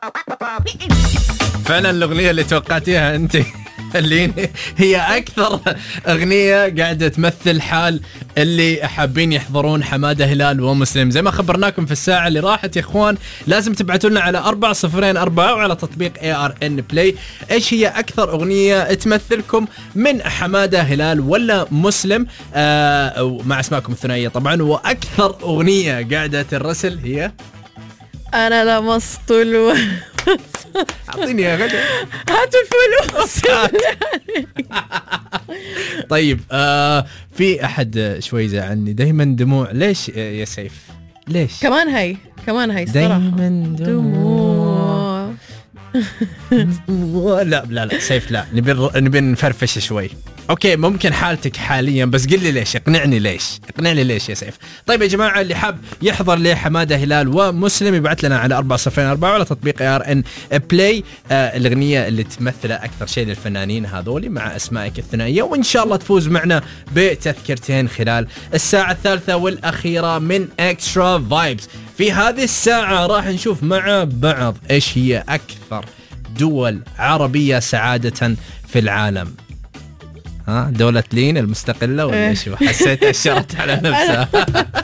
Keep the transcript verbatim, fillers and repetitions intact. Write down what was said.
فعلا الأغنية اللي توقعتيها أنت اللي هي أكثر أغنية قاعدة تمثل حال اللي حابين يحضرون حمادة هلال ومسلم. زي ما خبرناكم في الساعة اللي راحت يا إخوان، لازم تبعتوا لنا على أربعة صفرين أربعة وعلى تطبيق إيه آر إن بلاي إيش هي أكثر أغنية تمثلكم من حمادة هلال ولا مسلم، آه مع اسماءكم الثنائية طبعا. وأكثر أغنية قاعدة ترسل هي أنا لمست الو أعطيني يا غدا هاتوا الفلوس. طيب آه في أحد شوي زعلني، دايما دموع. ليش يا سيف؟ ليش كمان هاي كمان هاي دايما دموع؟ لا لا لا سيف لا، نبي نبي نفرفش شوي. اوكي ممكن حالتك حاليا، بس قل لي ليش، اقنعني ليش، اقنعني ليش يا سيف. طيب يا جماعه اللي حاب يحضر لحماده هلال ومسلم يبعث لنا على أربعة صفرين أربعة وعلى تطبيق إيه آر إن بلاي آه الاغنيه اللي تمثل اكثر شيء للفنانين هذولي مع اسمائك الثنائيه، وان شاء الله تفوز معنا بتذكرتين خلال الساعه الثالثه والاخيره من اكسترا فايبس. في هذه الساعه راح نشوف مع بعض ايش هي اكثر دول عربيه سعاده في العالم. ها دولة لين المستقلة ولا شو؟ حسيت أشرت على نفسها.